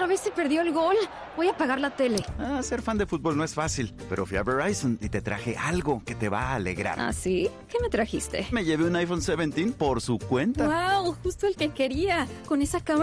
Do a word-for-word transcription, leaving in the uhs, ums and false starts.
otra vez se perdió el gol. Voy a apagar la tele. Ah, ser fan de fútbol no es fácil, pero fui a Verizon y te traje algo que te va a alegrar. ¿Ah, sí? ¿Qué me trajiste? Me llevé un iPhone diecisiete por su cuenta. ¡Wow! Justo el que quería. Con esa cámara